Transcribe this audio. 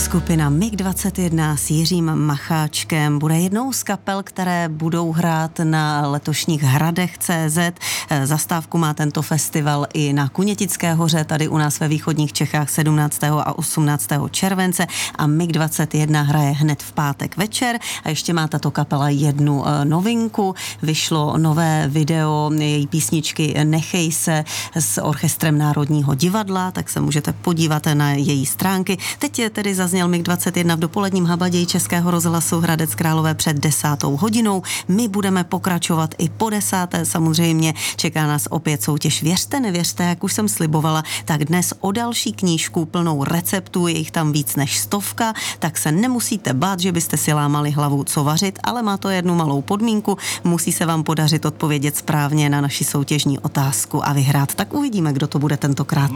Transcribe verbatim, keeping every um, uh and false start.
Skupina M I G dvacet jedna s Jiřím Macháčkem bude jednou z kapel, které budou hrát na letošních Hradech C Z. Zastávku má tento festival i na Kunětické hoře, tady u nás ve východních Čechách sedmnáctého a osmnáctého července a M I G dvacet jedna hraje hned v pátek večer. A ještě má tato kapela jednu novinku. Vyšlo nové video její písničky Nechej se s orchestrem Národního divadla, tak se můžete podívat na její stránky. Teď je tedy zazněl M I G dvacet jedna v dopoledním habaději Českého rozhlasu Hradec Králové před desátou hodinou. My budeme pokračovat i po desáté. Samozřejmě čeká nás opět soutěž Věřte, nevěřte, jak už jsem slibovala, tak dnes o další knížku plnou receptů, je jich tam víc než stovka, tak se nemusíte bát, že byste si lámali hlavu, co vařit, ale má to jednu malou podmínku, musí se vám podařit odpovědět správně na naši soutěžní otázku a vyhrát. Tak uvidíme, kdo to bude tentokrát.